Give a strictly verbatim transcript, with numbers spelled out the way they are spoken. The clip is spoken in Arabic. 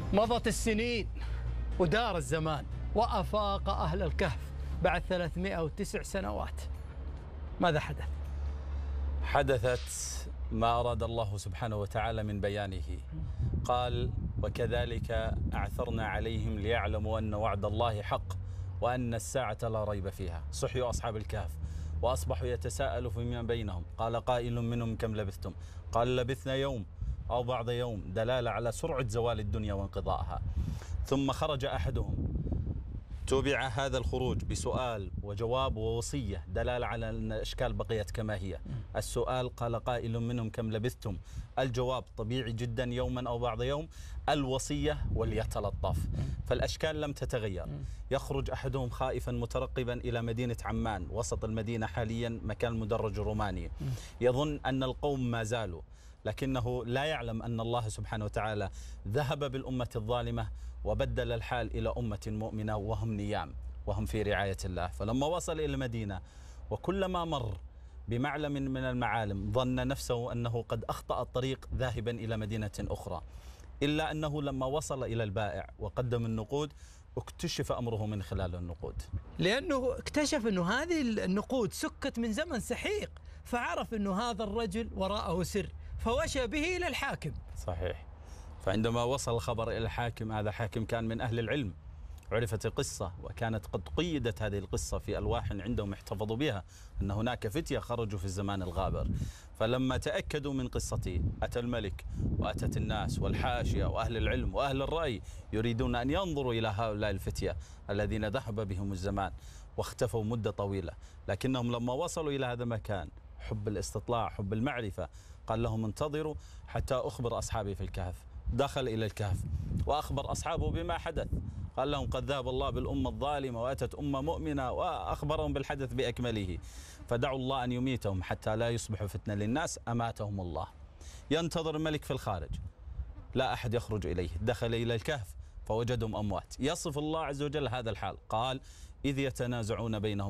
مضت السنين ودار الزمان وأفاق أهل الكهف بعد ثلاثمائة وتسع سنوات. ماذا حدث؟ حدثت ما أراد الله سبحانه وتعالى من بيانه. قال: وكذلك أعثرنا عليهم ليعلموا أن وعد الله حق وأن الساعة لا ريب فيها. صحيوا أصحاب الكهف وأصبحوا يتساءلوا فيما بينهم. قال قائل منهم: كم لبثتم؟ قال: لبثنا يوم أو بعض يوم، دلالة على سرعة زوال الدنيا وانقضائها. ثم خرج أحدهم، تبع هذا الخروج بسؤال وجواب ووصية، دلالة على أن الأشكال بقيت كما هي. السؤال: قال قائل منهم: كم لبثتم؟ الجواب طبيعي جدا: يوما أو بعض يوم. الوصية: وليتلطف. فالأشكال لم تتغير. يخرج أحدهم خائفا مترقبا إلى مدينة عمان، وسط المدينة حاليا مكان المدرج الروماني، يظن أن القوم ما زالوا، لكنه لا يعلم أن الله سبحانه وتعالى ذهب بالأمة الظالمة وبدل الحال إلى أمة مؤمنة وهم نيام وهم في رعاية الله. فلما وصل إلى المدينة وكلما مر بمعلم من المعالم ظن نفسه أنه قد أخطأ الطريق ذاهبا إلى مدينة أخرى، إلا أنه لما وصل إلى البائع وقدم النقود اكتشف أمره من خلال النقود، لأنه اكتشف أنه هذه النقود سكت من زمن سحيق، فعرف أنه هذا الرجل وراءه سر، فوشى به إلى الحاكم. صحيح. فعندما وصل الخبر إلى الحاكم، هذا حاكم كان من أهل العلم، عرفت القصة وكانت قد قيدت هذه القصة في ألواح عندهم احتفظوا بها، أن هناك فتية خرجوا في الزمان الغابر. فلما تأكدوا من قصتي أتى الملك وأتت الناس والحاشية وأهل العلم وأهل الرأي يريدون أن ينظروا إلى هؤلاء الفتية الذين ذهب بهم الزمان واختفوا مدة طويلة. لكنهم لما وصلوا إلى هذا المكان، حب الاستطلاع، حب المعرفة، قال لهم: انتظروا حتى أخبر أصحابي في الكهف. دخل إلى الكهف وأخبر أصحابه بما حدث. قال لهم: قد ذهب الله بالأمة الظالمة وأتت أمة مؤمنة، وأخبرهم بالحدث بأكمله. فدعوا الله أن يميتهم حتى لا يصبحوا فتنة للناس. أماتهم الله. ينتظر الملك في الخارج، لا أحد يخرج إليه. دخل إلى الكهف فوجدهم أموات. يصف الله عز وجل هذا الحال، قال: إذ يتنازعون بينهم